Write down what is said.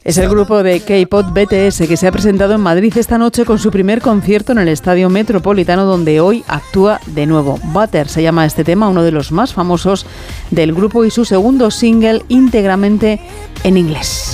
Es el grupo de K-pop BTS que se ha presentado en Madrid esta noche con su primer concierto en el Estadio Metropolitano, donde hoy actúa de nuevo. Butter se llama este tema, uno de los más famosos del grupo y su segundo single íntegramente en inglés.